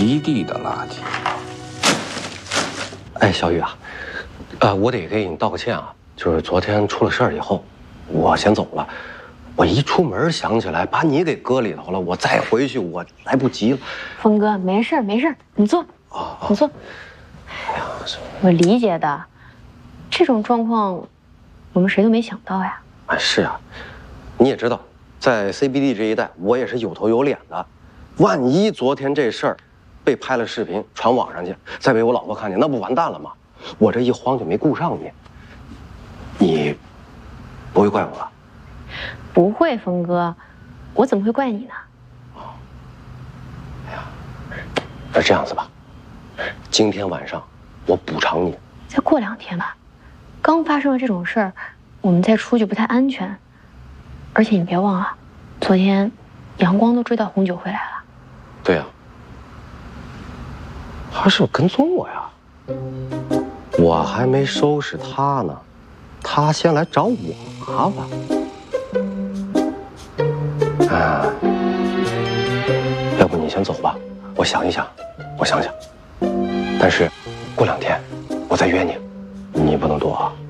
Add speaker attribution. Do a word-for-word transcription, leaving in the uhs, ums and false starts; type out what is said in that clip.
Speaker 1: 一地的垃圾。
Speaker 2: 哎，小雨啊，呃，我得给你道个歉啊，就是昨天出了事儿以后，我先走了。我一出门想起来把你给搁里头了，我再回去我来不及了。
Speaker 3: 峰哥，没事没事，你坐。啊，你坐。
Speaker 2: 哎呀，
Speaker 3: 我理解的，这种状况，我们谁都没想到呀。
Speaker 2: 哎，是啊，你也知道，在 C B D 这一带，我也是有头有脸的。万一昨天这事儿被拍了视频传网上去，再被我老婆看见，那不完蛋了吗？我这一慌就没顾上你。你不会怪我吧？
Speaker 3: 不会，峰哥，我怎么会怪你呢？
Speaker 2: 哎呀，那这样子吧，今天晚上我补偿你。
Speaker 3: 再过两天吧，刚发生了这种事儿，我们再出去不太安全。而且你别忘了，昨天阳光都追到红酒回来了。
Speaker 2: 对呀，他是不是跟踪我呀？我还没收拾他呢，他先来找我麻烦。啊，要不你先走吧，我想一想，我想想。但是过两天我再约你，你不能躲啊。